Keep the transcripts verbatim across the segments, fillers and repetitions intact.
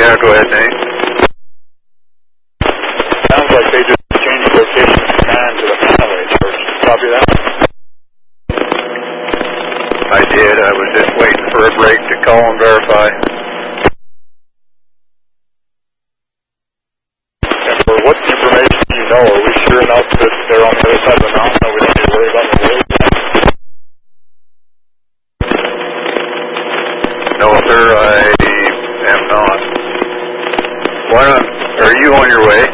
Yeah, go ahead, Nate. Sounds like they just changed location from nine to the Manaway Church. Copy that? I did. I was just waiting for a break to call and verify. And for what information do you know? Are we sure enough that they're on the other side of the mountain that we don't need to worry about the road? No, sir, I am not. Why not? Are you on your way?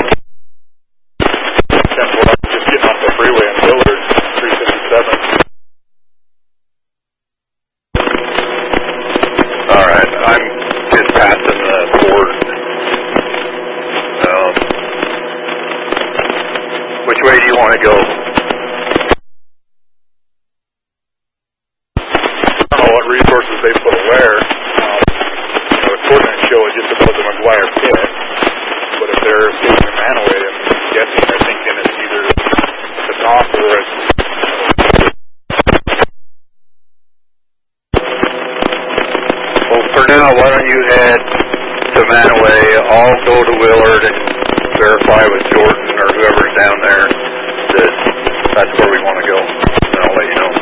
Well, I'm just getting off the freeway in Willard, three fifty-seven. All right, I'm just passing the board. Um, which way do you want to go? I don't know what resources they put where. Um, you know, the coordinates show it just above the McGuire pit. But if they're taking the Manaway, I'm guessing they're thinking it's either the top or it's... Well, for now, why don't you head to Manaway? I'll go to Willard and verify with Jordan or whoever's down there that that's where we want to go. And I'll let you know.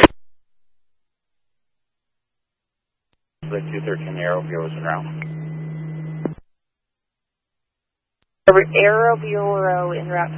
The two thirteen Aero Bureau is en route. Aero Bureau en route.